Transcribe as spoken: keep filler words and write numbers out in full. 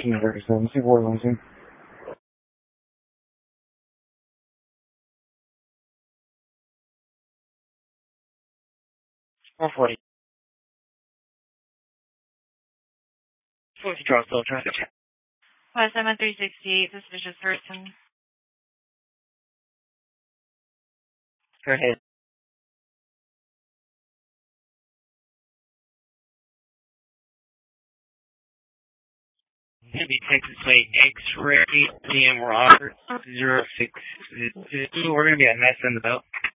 thirteen Ferguson, two four one two. four forty. forty draw still traffic check. five seven three six eight, suspicious person. Go ahead. Maybe Texas Plate X-ray, P M Robert, zero six. We're going to be at Nest in the belt.